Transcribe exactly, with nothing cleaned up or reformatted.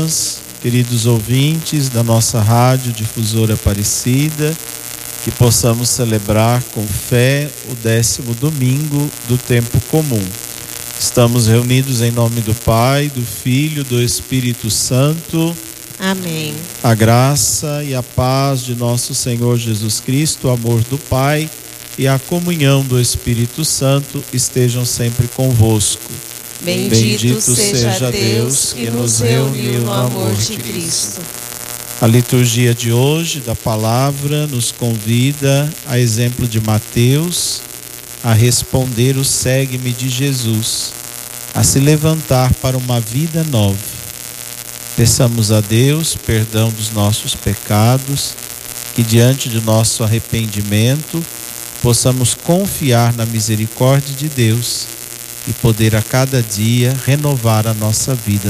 queridos ouvintes da nossa Rádio Difusora Aparecida, que possamos celebrar com fé o décimo domingo do tempo comum. Estamos reunidos em nome do Pai, do Filho, do Espírito Santo. Amém. A graça e a paz de nosso Senhor Jesus Cristo, o amor do Pai e a comunhão do Espírito Santo estejam sempre convosco. Bendito, Bendito seja Deus que nos reuniu no amor de Cristo. A liturgia de hoje da palavra nos convida, a exemplo de Mateus, a responder o segue-me de Jesus, a se levantar para uma vida nova. Peçamos a Deus perdão dos nossos pecados, que diante de nosso arrependimento possamos confiar na misericórdia de Deus e poder a cada dia renovar a nossa vida